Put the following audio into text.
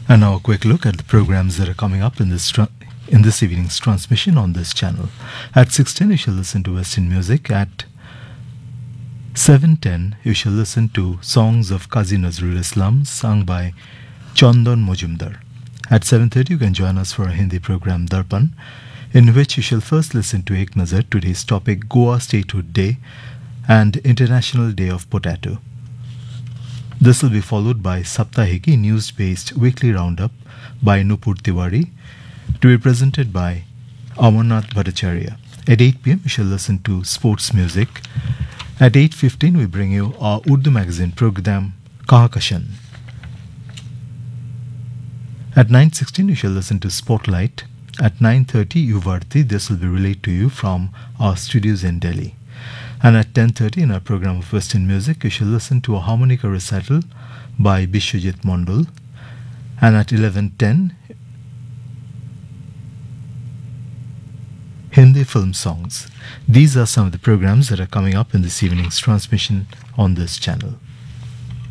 And now a quick look at the programs that are coming up in this evening's transmission on this channel. At 6:10 you shall listen to Western music. At 7:10 you shall listen to Songs of Qazi Nazrul Islam sung by Chandan Mojumdar. At 7:30 you can join us for a Hindi program Darpan, in which you shall first listen to Ek Nazar, today's topic Goa Statehood Day and International Day of Potato. This will be followed by Saptahiki news-based weekly roundup by Nupur Tiwari, to be presented by Amarnath Bhattacharya. At 8 p.m. we shall listen to sports music. At 8:15 we bring you our Urdu magazine program Kahakashan. At 9:16 you shall listen to Spotlight. At 9:30 Yuvarti, this will be relayed to you from our studios in Delhi. And at 10:30 in our program of Western music you shall listen to a harmonica recital by Bishwajit Mondal. And at 11:10 Hindi film songs. These are some of the programs that are coming up in this evening's transmission on this channel.